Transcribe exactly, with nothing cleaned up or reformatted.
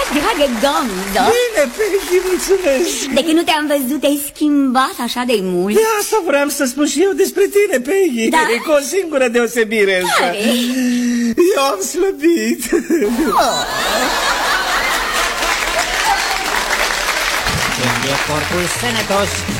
dragă gamză. Bine, Peggy, mulțumesc. De când nu te-am văzut, te-ai schimbat așa de mult. De asta vreau să spun și eu despre tine, Peggy. Da? Cu o singură deosebire. Care? Eu am slăbit. Oh. Când e corpul sănătos